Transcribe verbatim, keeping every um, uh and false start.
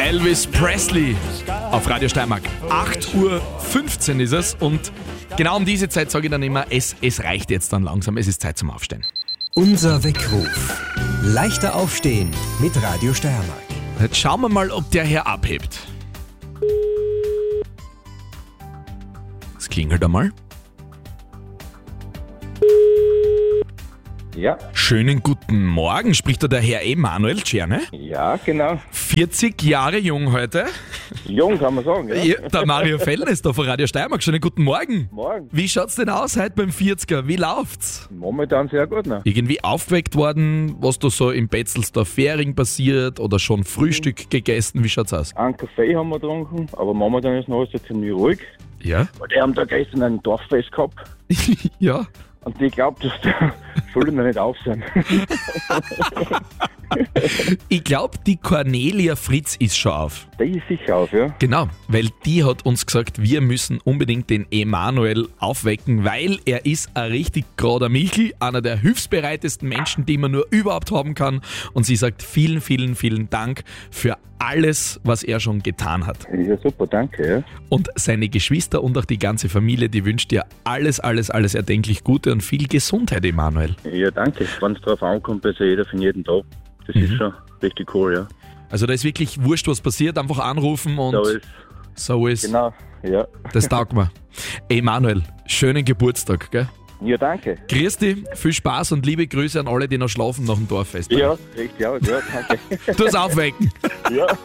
Elvis Presley auf Radio Steiermark. acht Uhr fünfzehn ist es und genau um diese Zeit sage ich dann immer, es, es reicht jetzt dann langsam, es ist Zeit zum Aufstehen. Unser Weckruf. Leichter aufstehen mit Radio Steiermark. Jetzt schauen wir mal, ob der Herr abhebt. Es klingelt einmal. Ja, Schönen guten Morgen, spricht da der Herr Emanuel Czerne. ja, genau. vierzig Jahre jung heute. Jung kann man sagen, ja. Ja, der Mario Fellner ist da von Radio Steiermark. Schönen guten Morgen. Morgen. Wie schaut's denn aus heute beim vierziger? Wie läuft's? Momentan sehr gut, ne? Irgendwie aufgeweckt worden, was da so im Betzelsdorf Fähring passiert oder schon Frühstück gegessen? Wie schaut's aus? Einen Kaffee haben wir getrunken, aber momentan ist noch alles so ziemlich ruhig. Ja? Weil die haben da gestern ein Dorffest gehabt Ja. und ich glaube, dass der Schulden noch nicht auf sind. Ich glaube, die Cornelia Fritz ist schon auf. Der ist sicher auf, ja. Genau, weil die hat uns gesagt, wir müssen unbedingt den Emanuel aufwecken, weil er ist ein richtig gerader Michel, einer der hilfsbereitesten Menschen, die man nur überhaupt haben kann. Und sie sagt vielen, vielen, vielen Dank für alles, was er schon getan hat. Ja, super, danke, ja. Und seine Geschwister und auch die ganze Familie, die wünscht dir alles, alles, alles erdenklich Gute und viel Gesundheit, Emanuel. Ja, danke. Wenn es drauf ankommt, ist ja jeder von jedem da. Das Mhm. ist schon richtig cool, ja. Also da ist wirklich wurscht, was passiert, einfach anrufen und So ist, so ist. genau, ja. Das taugt mir. Emanuel, schönen Geburtstag, gell? Ja, danke. Grüß dich, viel Spaß und liebe Grüße an alle, die noch schlafen nach dem Dorffest. Ja, richtig aus, ja, danke. Du aufwecken. Ja.